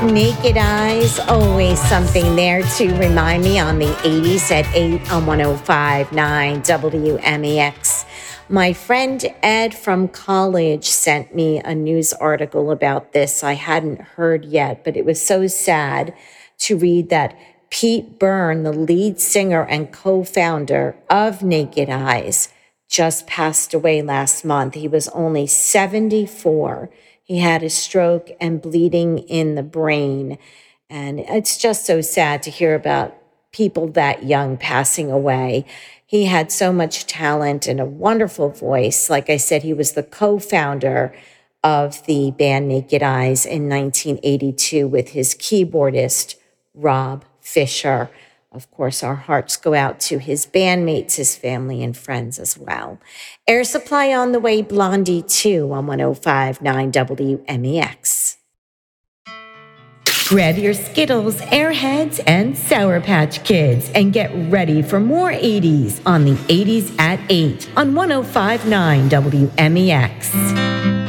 Naked Eyes, always something there to remind me on the 80s at 8 on 105.9 WMEX. My friend Ed from college sent me a news article about this. I hadn't heard yet, but it was so sad to read that Pete Byrne, the lead singer and co-founder of Naked Eyes, just passed away last month. He was only 74. He had a stroke and bleeding in the brain. And it's just so sad to hear about people that young passing away. He had so much talent and a wonderful voice. Like I said, he was the co-founder of the band Naked Eyes in 1982 with his keyboardist, Rob Fisher. Of course, our hearts go out to his bandmates, his family, and friends as well. Air Supply on the way, Blondie 2 on 105.9 WMEX. Grab your Skittles, Airheads, and Sour Patch Kids and get ready for more 80s on the 80s at 8 on 105.9 WMEX.